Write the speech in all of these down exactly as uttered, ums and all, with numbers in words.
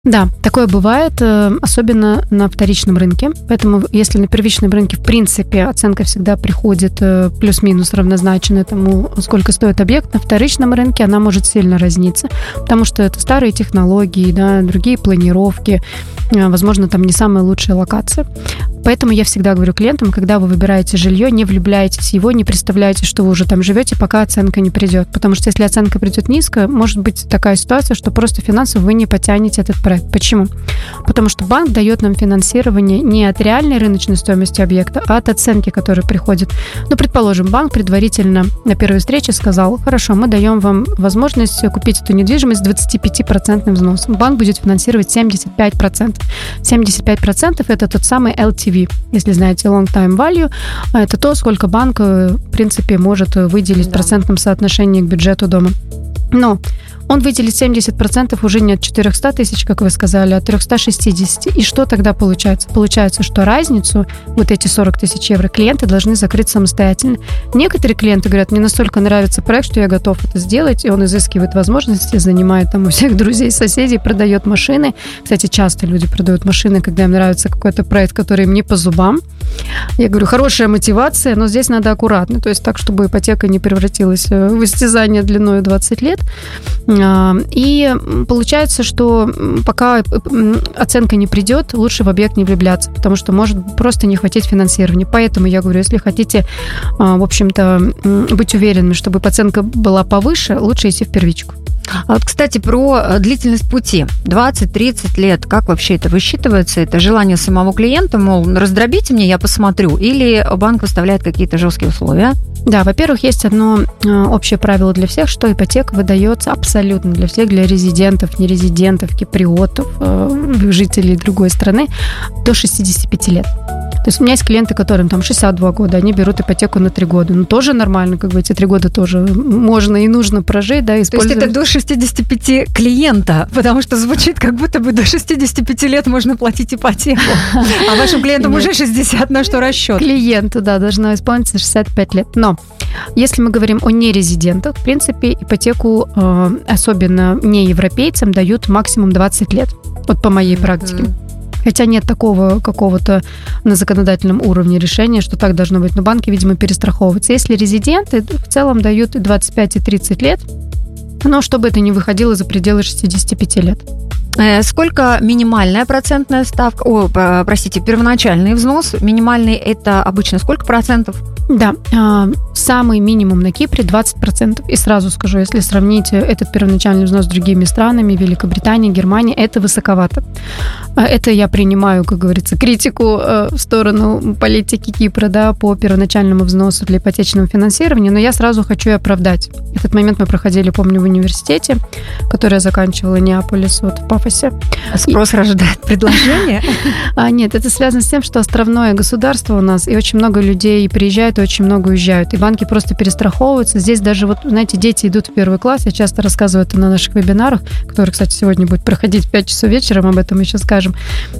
Да, такое бывает, особенно на вторичном рынке. Поэтому, если на первичном рынке, в принципе, оценка всегда приходит плюс-минус равнозначно тому, сколько стоит объект, на вторичном рынке она может сильно разниться, потому что это старые технологии, да, другие планировки, возможно, там не самая лучшая локация. Поэтому я всегда говорю клиентам, когда вы выбираете жилье, не влюбляйтесь в его, не представляйте, что вы уже там живете, пока оценка не придет. Потому что если оценка придет низко, может быть такая ситуация, что просто финансово вы не потянете этот проект. Почему? Потому что банк дает нам финансирование не от реальной рыночной стоимости объекта, а от оценки, которая приходит. Ну, предположим, банк предварительно на первой встрече сказал: хорошо, мы даем вам возможность купить эту недвижимость с двадцать пять процентов взносом. Банк будет финансировать семьдесят пять процентов. семьдесят пять процентов это тот самый эл ти ви. Если знаете, long time value, это то, сколько банк, в принципе, может выделить в процентном соотношении к бюджету дома. Но он выделит семьдесят процентов уже не от четыреста тысяч, как вы сказали, а от триста шестьдесят. И что тогда получается? Получается, что разницу, вот эти сорок тысяч евро, клиенты должны закрыть самостоятельно. Некоторые клиенты говорят: мне настолько нравится проект, что я готов это сделать, и он изыскивает возможности, занимает там у всех друзей, соседей, продает машины. Кстати, часто люди продают машины, когда им нравится какой-то проект, который им не по зубам. Я говорю, хорошая мотивация, но здесь надо аккуратно, то есть так, чтобы ипотека не превратилась в истязание длиной двадцать лет. И получается, что пока оценка не придет, лучше в объект не влюбляться, потому что может просто не хватить финансирования. Поэтому я говорю, если хотите, в общем-то, быть уверенными, чтобы оценка была повыше, лучше идти в первичку. А вот, кстати, про длительность пути. двадцать-тридцать лет. Как вообще это высчитывается? Это желание самого клиента, мол, раздробите мне, я посмотрю. Или банк выставляет какие-то жесткие условия? Да, во-первых, есть одно общее правило для всех, что ипотека выдается абсолютно для всех, для резидентов, нерезидентов, киприотов, жителей другой страны до шестидесяти пяти лет. То есть у меня есть клиенты, которым там шестьдесят два года, они берут ипотеку на три года. Ну, тоже нормально, как бы эти три года тоже можно и нужно прожить, да, использовать. То есть это до шестидесяти пяти клиента, потому что звучит, как будто бы до шестидесяти пяти лет можно платить ипотеку. А вашим клиентам уже шестьдесят, на что расчет? Клиенту, да, должно исполниться шестьдесят пять лет. Но если мы говорим о нерезидентах, в принципе, ипотеку, особенно не европейцам, дают максимум двадцать лет. Вот по моей практике. Хотя нет такого какого-то на законодательном уровне решения, что так должно быть. Но банки, видимо, перестраховываются. Если резиденты, в целом дают и двадцать пять, и тридцать лет, но чтобы это не выходило за пределы шестидесяти пяти лет. Сколько минимальная процентная ставка? О, простите, первоначальный взнос. Минимальный это обычно сколько процентов? Да, самый минимум на Кипре двадцать процентов. И сразу скажу, если сравнить этот первоначальный взнос с другими странами, Великобритания, Германия, это высоковато. Это я принимаю, как говорится, критику в сторону политики Кипра, да, по первоначальному взносу для ипотечного финансирования, но я сразу хочу и оправдать. Этот момент мы проходили, помню, в университете, который я заканчивала Неаполис, вот в Пафосе. Спрос и... рождает предложение? А, нет, это связано с тем, что островное государство у нас, и очень много людей приезжают, и очень много уезжают, и банки просто перестраховываются. Здесь даже, вот, знаете, дети идут в первый класс, я часто рассказываю это на наших вебинарах, которые, кстати, сегодня будет проходить в пять часов вечера, мы об этом еще скажем,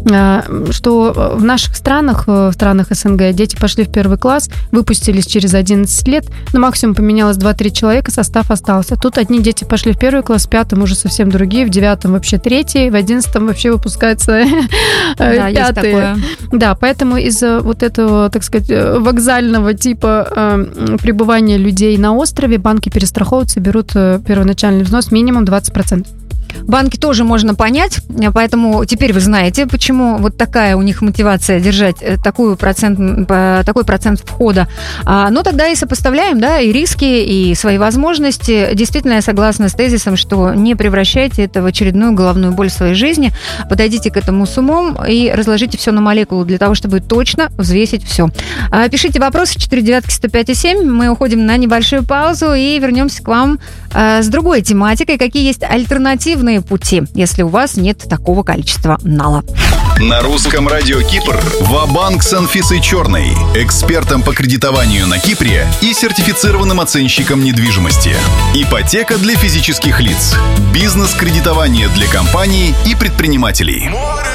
что в наших странах, в странах СНГ, дети пошли в первый класс, выпустились через одиннадцать лет, но максимум поменялось два-три человека, состав остался. Тут одни дети пошли в первый класс, в пятом уже совсем другие, в девятом вообще третий, в одиннадцатом вообще выпускаются да, пятые. Да, поэтому из-за вот этого, так сказать, вокзального типа э, пребывания людей на острове банки перестраховываются, берут первоначальный взнос минимум двадцать процентов. Банки тоже можно понять, поэтому теперь вы знаете, почему вот такая у них мотивация держать такую процент, такой процент входа. Но тогда и сопоставляем, да, и риски, и свои возможности. Действительно, я согласна с тезисом, что не превращайте это в очередную головную боль в своей жизни. Подойдите к этому с умом и разложите все на молекулу для того, чтобы точно взвесить все. Пишите вопросы четыре девятки сто пять и семь. Мы уходим на небольшую паузу и вернемся к вам с другой тематикой. Какие есть альтернативные пути, если у вас нет такого количества нала. На русском радио Кипр ва-банк с Анфисой Черной, экспертом по кредитованию на Кипре и сертифицированным оценщиком недвижимости. Ипотека для физических лиц, бизнес-кредитование для компаний и предпринимателей.